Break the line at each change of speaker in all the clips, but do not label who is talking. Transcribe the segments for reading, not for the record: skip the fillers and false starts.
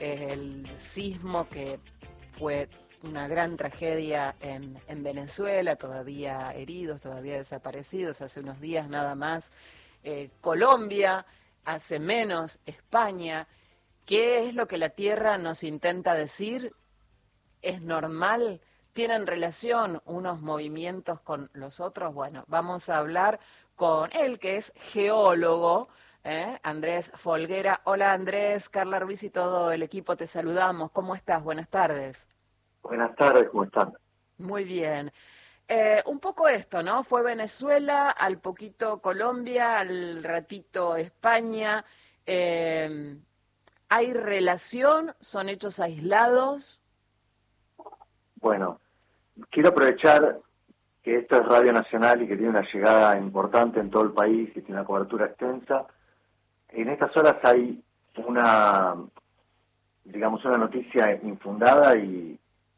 el sismo que fue una gran tragedia en Venezuela, todavía heridos, todavía desaparecidos, hace unos días nada más Colombia, hace menos España. ¿Qué es lo que la Tierra nos intenta decir? ¿Es normal? ¿Tienen relación unos movimientos con los otros? Bueno, vamos a hablar con él, que es geólogo, Andrés Folguera. Hola Andrés, Carla Ruiz y todo el equipo, te saludamos. ¿Cómo estás? Buenas tardes.
Buenas tardes, ¿cómo están?
Muy bien. Un poco esto, ¿no? Fue Venezuela, al poquito Colombia, al ratito España. ¿Hay relación? ¿Son hechos aislados?
Bueno, quiero aprovechar que esto es Radio Nacional y que tiene una llegada importante en todo el país y tiene una cobertura extensa. En estas horas hay una, digamos, una noticia infundada y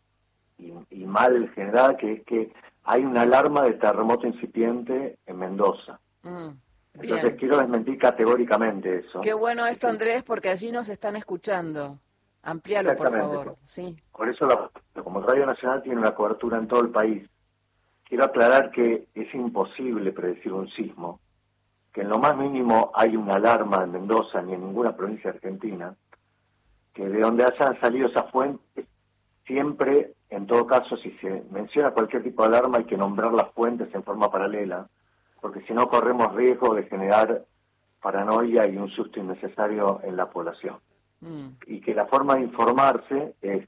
mal generada, que es que hay una alarma de terremoto incipiente en Mendoza. Entonces
Bien.
quiero desmentir categóricamente eso.
Qué bueno esto, Andrés, porque allí nos están escuchando. Amplíalo, por
Exactamente.
favor. Sí.
Por eso, como Radio Nacional tiene una cobertura en todo el país, quiero aclarar que es imposible predecir un sismo, que en lo más mínimo hay una alarma en Mendoza ni en ninguna provincia argentina, que de donde hayan salido esas fuentes, siempre, en todo caso, si se menciona cualquier tipo de alarma, hay que nombrar las fuentes en forma paralela, porque si no corremos riesgo de generar paranoia y un susto innecesario en la población. Y que la forma de informarse es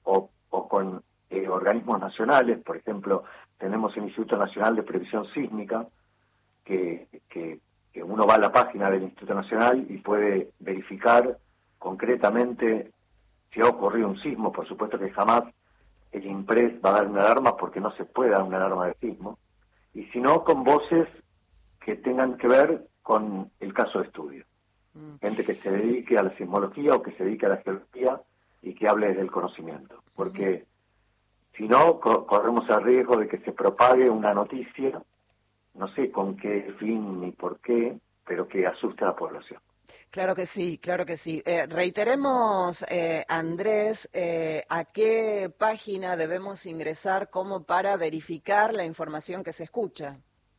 o con organismos nacionales. Por ejemplo, tenemos el Instituto Nacional de Previsión Sísmica, que uno va a la página del Instituto Nacional y puede verificar concretamente si ha ocurrido un sismo. Por supuesto que jamás el INPRES va a dar una alarma, porque no se puede dar una alarma de sismo, y si no, con voces que tengan que ver con el caso de estudio. Gente que se dedique a la sismología o que se dedique a la geología y que hable desde el conocimiento. Porque si no, corremos el riesgo de que se propague una noticia, no sé con qué fin ni por qué, pero que asuste a la población.
Claro que sí, claro que sí. Reiteremos, Andrés, a qué página debemos ingresar como para verificar la información que se escucha.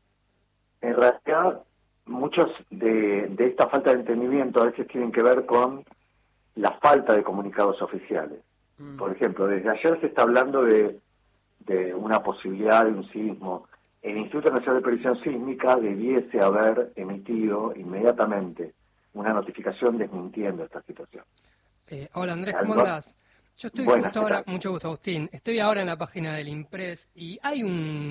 En realidad, muchos de esta falta de entendimiento a veces tienen que ver con la falta de comunicados oficiales. Por ejemplo, desde ayer se está hablando de una posibilidad de un sismo. El Instituto Nacional de Previsión Sísmica debiese haber emitido inmediatamente una notificación desmintiendo esta situación.
Hola Andrés, ¿cómo andás? Yo estoy
Buenas,
justo ahora, mucho gusto Agustín, estoy ahora en la página del INPRES y hay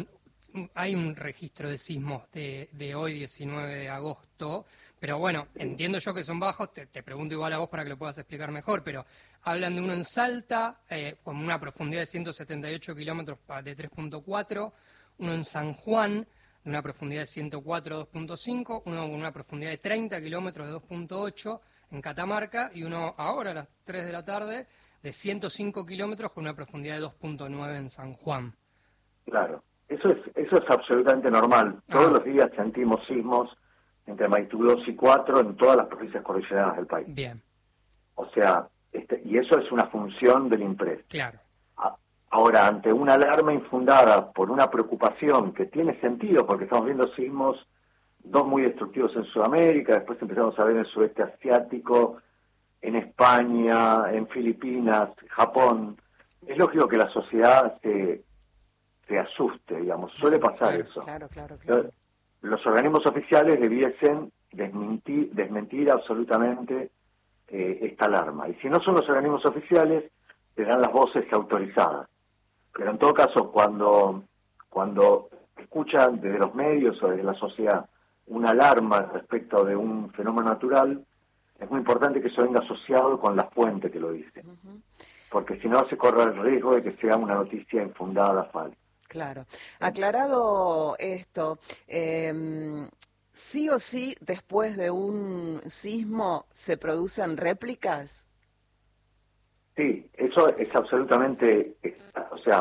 un registro de sismos de hoy, 19 de agosto, pero bueno, entiendo yo que son bajos, te pregunto igual a vos para que lo puedas explicar mejor, pero hablan de uno en Salta, con una profundidad de 178 kilómetros de 3.4, uno en San Juan, de una profundidad de 104, 2.5, uno con una profundidad de 30 kilómetros de 2.8 en Catamarca, y uno ahora a las 3 de la tarde de 105 kilómetros con una profundidad de 2.9 en San Juan.
Claro, eso es absolutamente normal. Todos los días sentimos sismos entre magnitud 2 y 4 en todas las provincias cordilleranas del país.
Bien.
O sea, y eso es una función del INPRES.
Claro.
Ahora, ante una alarma infundada por una preocupación que tiene sentido, porque estamos viendo sismos, dos muy destructivos en Sudamérica, después empezamos a ver en el sudeste asiático, en España, en Filipinas, Japón, es lógico que la sociedad se asuste, digamos, suele pasar eso.
Claro.
Los organismos oficiales debiesen desmentir absolutamente esta alarma. Y si no son los organismos oficiales, serán las voces autorizadas. Pero en todo caso, cuando escuchan desde los medios o desde la sociedad una alarma respecto de un fenómeno natural, es muy importante que eso venga asociado con la fuente que lo dice. Porque si no, se corre el riesgo de que sea una noticia infundada, falsa.
Claro. Aclarado esto, sí o sí, después de un sismo, ¿se producen réplicas?
Sí, eso es absolutamente, o sea,